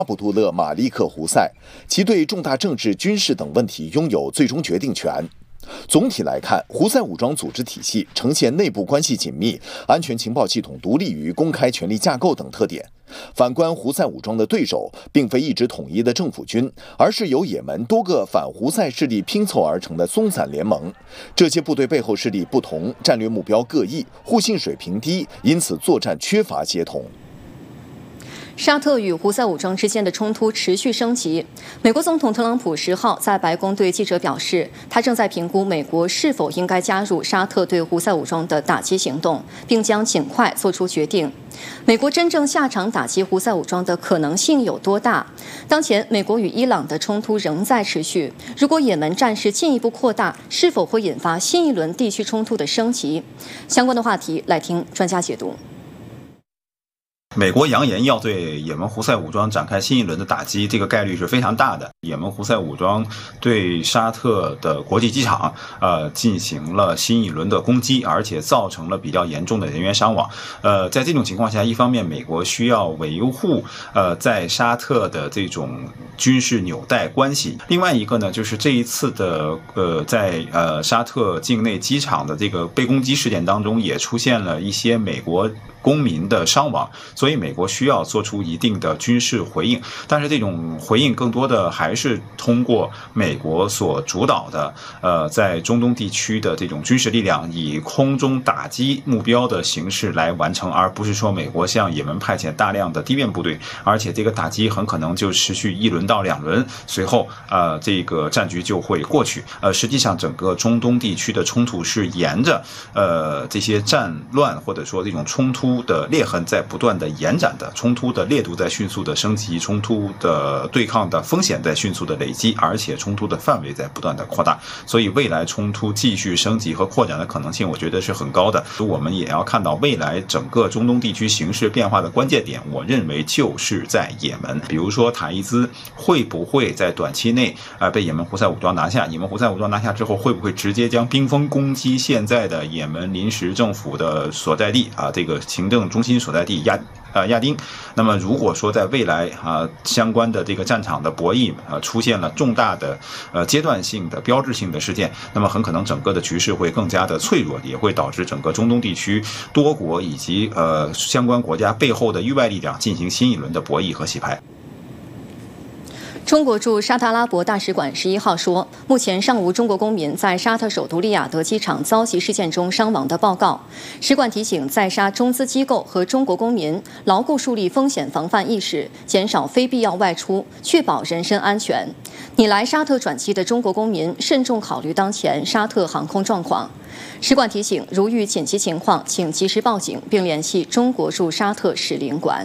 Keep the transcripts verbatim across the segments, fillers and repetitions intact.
卜杜勒·马利克·胡塞，其对重大政治、军事等问题拥有最终决定权。总体来看，胡塞武装组织体系呈现内部关系紧密、安全情报系统独立于公开权力架构等特点。反观胡塞武装的对手，并非一支统一的政府军，而是由也门多个反胡塞势力拼凑而成的松散联盟。这些部队背后势力不同，战略目标各异，互信水平低，因此作战缺乏协同。 沙特与胡塞武装之间的冲突持续升级。美国总统特朗普十号在白宫对记者表示，他正在评估美国是否应该加入沙特对胡塞武装的打击行动，并将尽快做出决定。美国真正下场打击胡塞武装的可能性有多大？当前，美国与伊朗的冲突仍在持续。如果也门战事进一步扩大，是否会引发新一轮地区冲突的升级？相关的话题，来听专家解读。 美国扬言要对也门胡塞武装展开新一轮的打击，这个概率是非常大的。也门胡塞武装对沙特的国际机场，呃，进行了新一轮的攻击，而且造成了比较严重的人员伤亡。呃，在这种情况下，一方面美国需要维护呃在沙特的这种军事纽带关系，另外一个呢，就是这一次的呃在呃沙特境内机场的这个被攻击事件当中，也出现了一些美国公民的伤亡，所以美国需要做出一定的军事回应，但是这种回应更多的还是通过美国所主导的，呃，在中东地区的这种军事力量以空中打击目标的形式来完成，而不是说美国向也门派遣大量的地面部队，而且这个打击很可能就持续一轮到两轮，随后呃这个战局就会过去。呃，实际上整个中东地区的冲突是沿着呃这些战乱或者说这种冲突的裂痕在不断的延展的，冲突的烈度在迅速的升级，冲突的对抗的风险在迅速的累积，而且冲突的范围在不断的扩大，所以未来冲突继续升级和扩展的可能性，我觉得是很高的。我们也要看到未来整个中东地区形势变化的关键点，我认为就是在也门。比如说塔伊兹会不会在短期内啊、呃、被也门胡塞武装拿下？也门胡塞武装拿下之后，会不会直接将兵锋攻击现在的也门临时政府的所在地啊？这个行政中心所在地亚呃亚丁？那么如果说在未来啊相关的这个战场的博弈啊出现了重大的呃阶段性的标志性的事件，那么很可能整个的局势会更加的脆弱，也会导致整个中东地区多国以及呃相关国家背后的域外力量进行新一轮的博弈和洗牌。 中国驻沙特阿拉伯大使馆十一号说，目前尚无中国公民在沙特首都利雅得机场遭袭事件中伤亡的报告。使馆提醒在沙中资机构和中国公民牢固树立风险防范意识，减少非必要外出，确保人身安全。拟来沙特转机的中国公民慎重考虑当前沙特航空状况。使馆提醒，如遇紧急情况，请及时报警，并联系中国驻沙特使领馆。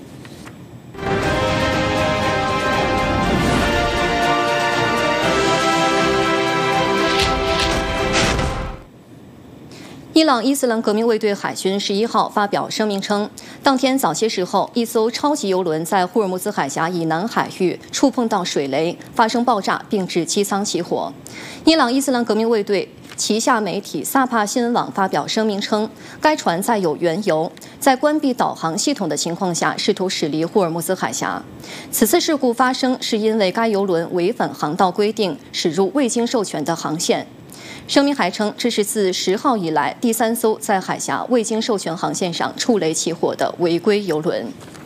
伊朗伊斯兰革命卫队海军十一号发表声明称，当天早些时候，一艘超级油轮在霍尔木兹海峡以南海域触碰到水雷，发生爆炸，并致机舱起火。伊朗伊斯兰革命卫队旗下媒体萨帕新闻网发表声明称，该船载有原油，在关闭导航系统的情况下试图驶离霍尔木兹海峡。此次事故发生是因为该油轮违反航道规定，驶入未经授权的航线。声明还称，这是自十号以来第三艘在海峡未经授权航线上触雷起火的违规油轮。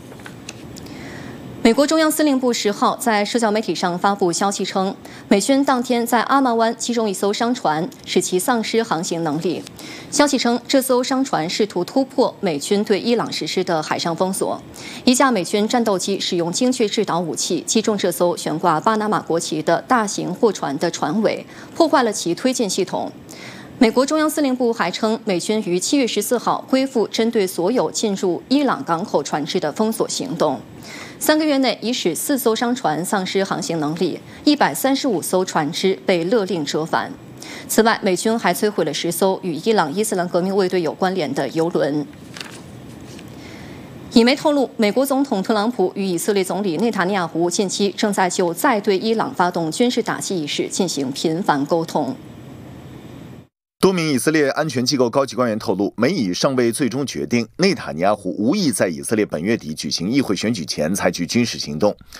美国中央司令部十号在社交媒体上发布消息称，美军当天在阿曼湾击中一艘商船，使其丧失航行能力。消息称，这艘商船试图突破美军对伊朗实施的海上封锁。一架美军战斗机使用精确制导武器击中这艘悬挂巴拿马国旗的大型货船的船尾，破坏了其推进系统。美国中央司令部还称，美军于七月十四号恢复针对所有进入伊朗港口船只的封锁行动。三个月内已使四艘商船丧失航行能力，一百三十五艘船只被勒令折返。此外，美军还摧毁了十艘与伊朗伊斯兰革命卫队有关联的油轮。以媒透露，美国总统特朗普与以色列总理内塔尼亚胡近期正在就再对伊朗发动军事打击一事进行频繁沟通。 多名以色列安全机构高级官员透露，美以尚未最终决定内塔尼亚胡无意在以色列本月底举行议会选举前采取军事行动。